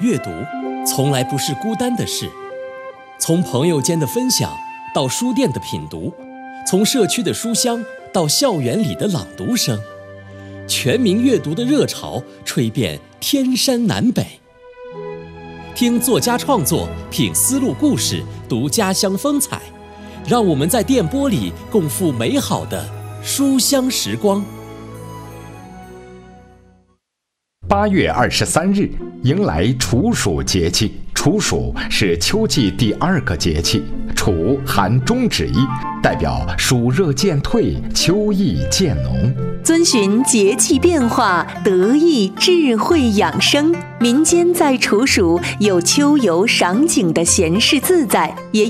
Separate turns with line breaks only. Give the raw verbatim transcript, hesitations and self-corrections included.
阅读从来不是孤单的事，从朋友间的分享到书店的品读，从社区的书香到校园里的朗读声，全民阅读的热潮吹遍天山南北。听作家创作，品丝路故事，读家乡风采，让我们在电波里共赴美好的书香时光。
八月二十三日迎来处暑节气，处暑是秋季第二个节气，处含中指意，代表暑热渐退，秋意渐浓。
遵循节气变化，得益智慧养生。民间在处暑有秋游赏景的闲适自在，也